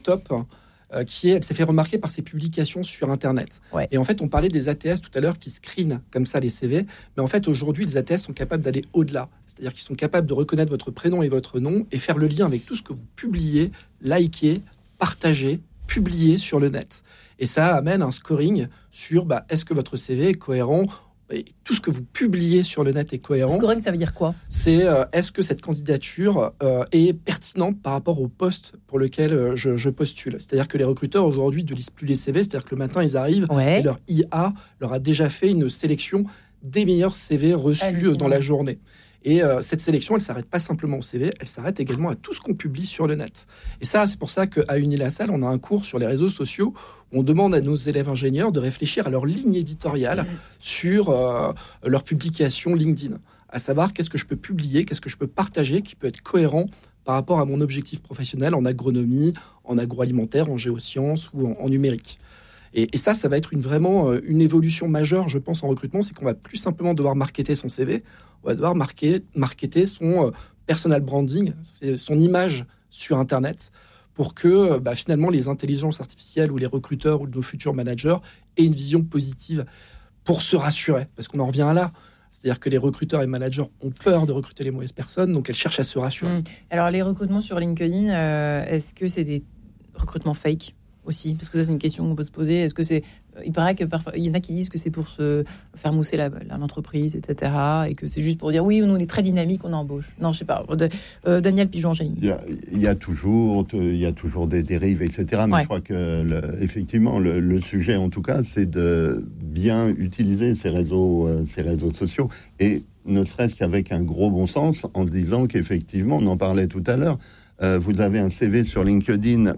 top. Elle s'est fait remarquer par ses publications sur Internet. Ouais. Et en fait, on parlait des ATS tout à l'heure qui screenent comme ça les CV. Mais en fait, aujourd'hui, les ATS sont capables d'aller au-delà. C'est-à-dire qu'ils sont capables de reconnaître votre prénom et votre nom et faire le lien avec tout ce que vous publiez, likez, partagez, publiez sur le net. Et ça amène un scoring sur est-ce que votre CV est cohérent et tout ce que vous publiez sur le net est cohérent. Scoring, ça veut dire quoi ? C'est est-ce que cette candidature est pertinente par rapport au poste pour lequel je postule. C'est-à-dire que les recruteurs aujourd'hui ne lisent plus les CV, c'est-à-dire que le matin ils arrivent et leur IA leur a déjà fait une sélection des meilleurs CV reçus dans la journée. Et cette sélection, elle ne s'arrête pas simplement au CV, elle s'arrête également à tout ce qu'on publie sur le net. Et ça, c'est pour ça qu'à Unilassal, on a un cours sur les réseaux sociaux où on demande à nos élèves ingénieurs de réfléchir à leur ligne éditoriale sur leur publication LinkedIn. À savoir, qu'est-ce que je peux publier, qu'est-ce que je peux partager qui peut être cohérent par rapport à mon objectif professionnel en agronomie, en agroalimentaire, en géosciences ou en numérique. Et ça va être vraiment une évolution majeure, je pense, en recrutement, c'est qu'on va plus simplement devoir marketer son CV, on va devoir marketer son personal branding, c'est son image sur Internet, pour que finalement les intelligences artificielles ou les recruteurs ou nos futurs managers aient une vision positive pour se rassurer, parce qu'on en revient à là. C'est-à-dire que les recruteurs et managers ont peur de recruter les mauvaises personnes, donc elles cherchent à se rassurer. Alors les recrutements sur LinkedIn, est-ce que c'est des recrutements fake ? Aussi, parce que ça c'est une question qu'on peut se poser. Est-ce que c'est, il paraît que parfois il y en a qui disent que c'est pour se faire mousser l'entreprise, etc., et que c'est juste pour dire oui, nous on est très dynamique, on embauche. Non, je sais pas. Daniel Pigeon-Angéline. Il y a toujours des dérives, etc. Mais je crois que effectivement le sujet en tout cas, c'est de bien utiliser ces réseaux sociaux et ne serait-ce qu'avec un gros bon sens en disant qu'effectivement, on en parlait tout à l'heure. Vous avez un CV sur LinkedIn,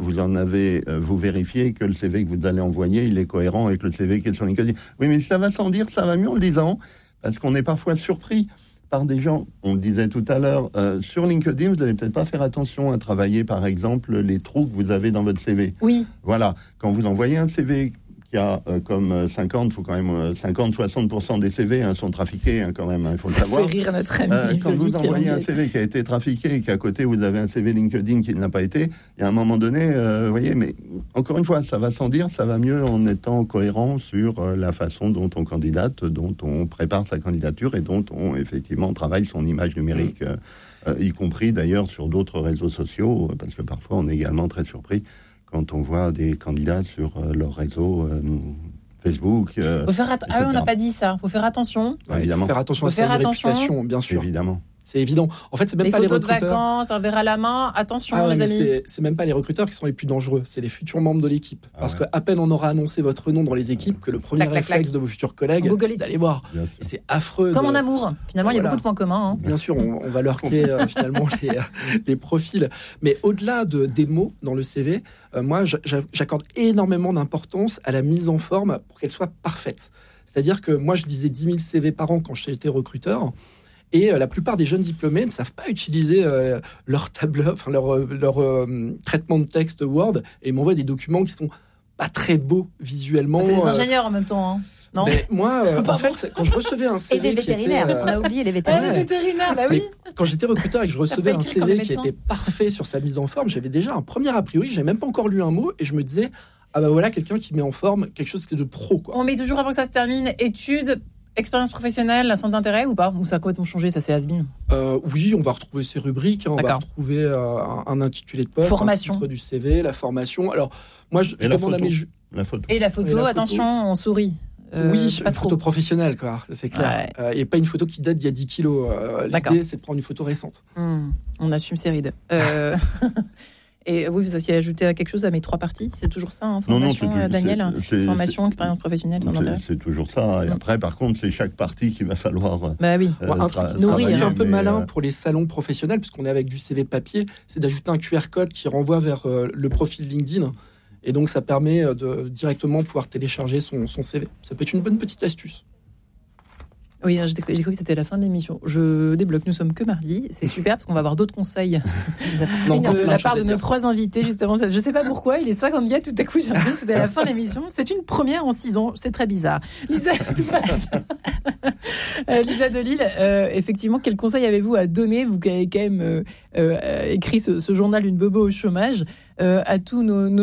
vous vérifiez que le CV que vous allez envoyer, il est cohérent avec le CV qui est sur LinkedIn. Oui, mais ça va sans dire, ça va mieux en le disant, parce qu'on est parfois surpris par des gens, on le disait tout à l'heure, sur LinkedIn, vous n'allez peut-être pas faire attention à travailler, par exemple, les trous que vous avez dans votre CV. Oui. Voilà, quand vous envoyez un CV qui a comme 50-60% des CV sont trafiqués quand même, il faut le savoir. Ça fait rire notre ami. Quand vous envoyez un CV qui a été trafiqué et qu'à côté vous avez un CV LinkedIn qui ne l'a pas été, il y a un moment donné, vous voyez, mais encore une fois, ça va sans dire, ça va mieux en étant cohérent sur la façon dont on candidate, dont on prépare sa candidature et dont on effectivement travaille son image numérique, y compris d'ailleurs sur d'autres réseaux sociaux, parce que parfois on est également très surpris quand on voit des candidats sur leur réseau Facebook. Faut faire on n'a pas dit ça. Faut faire attention. Évidemment. Faire attention à sa réputation, bien sûr. Évidemment. C'est évident. En fait, c'est même pas les recruteurs. Photos de vacances, un verre à la main. Attention, les amis. C'est même pas les recruteurs qui sont les plus dangereux. C'est les futurs membres de l'équipe. Parce qu'à peine on aura annoncé votre nom dans les équipes que le premier réflexe de vos futurs collègues, c'est d'aller voir. Et c'est affreux. Comme en amour. Finalement, il y a beaucoup de points communs. Bien sûr, on va leur créer finalement les profils. Mais au-delà des mots dans le CV, moi, j'accorde énormément d'importance à la mise en forme pour qu'elle soit parfaite. C'est-à-dire que moi, je lisais 10 000 CV par an quand j'étais recruteur. Et la plupart des jeunes diplômés ne savent pas utiliser leur tableur, enfin leur traitement de texte Word, et ils m'envoient des documents qui sont pas très beaux visuellement. C'est des ingénieurs en même temps, hein. Non. Mais moi, en fait, quand je recevais un CV, et les vétérinaires, on a oublié les vétérinaires. Les vétérinaires, bah oui. Mais quand j'étais recruteur et que je recevais un CV qui était parfait sur sa mise en forme, j'avais déjà un premier a priori. J'avais même pas encore lu un mot et je me disais ah bah voilà quelqu'un qui met en forme quelque chose qui est de pro, quoi. On met toujours avant que ça se termine études. Expérience professionnelle, un centre d'intérêt ou pas ? Ou ça a complètement changé, ça c'est has-been ? Oui, on va retrouver ces rubriques, on va retrouver un intitulé de poste, formation. Un titre du CV, la formation. Alors, moi, je demande à mes... La photo. Et la photo, attention, on sourit. Oui, pas une photo professionnelle, quoi, c'est clair. Et pas une photo qui date d'il y a 10 kilos. L'idée, c'est de prendre une photo récente. On assume ses rides. Et oui, vous avez ajouté quelque chose à mes 3 parties. C'est toujours ça, hein, formation, non, Daniel. Formation, expérience professionnelle. C'est toujours ça. Et après, par contre, c'est chaque partie qu'il va falloir. Bah oui. Un truc un peu malin pour les salons professionnels, puisqu'on est avec du CV papier, c'est d'ajouter un QR code qui renvoie vers le profil LinkedIn. Et donc, ça permet de directement pouvoir télécharger son CV. Ça peut être une bonne petite astuce. Oui, j'ai cru que c'était la fin de l'émission. Je débloque, nous sommes que mardi. C'est super parce qu'on va avoir d'autres conseils de la part de nos 3 invités. Justement, je ne sais pas pourquoi, il est 54, tout à coup, j'ai l'impression que c'était la fin de l'émission. C'est une première en 6 ans, c'est très bizarre. Lisa Delisle, effectivement, quel conseil avez-vous à donner ? Vous qui avez quand même écrit ce journal Une bobo au chômage. à tous nos